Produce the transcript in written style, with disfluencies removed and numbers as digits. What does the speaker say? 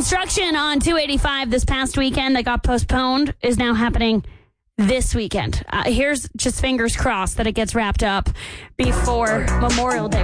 construction on 285 this past weekend that got postponed is now happening this weekend. Here's just fingers crossed that it gets wrapped up before Memorial Day.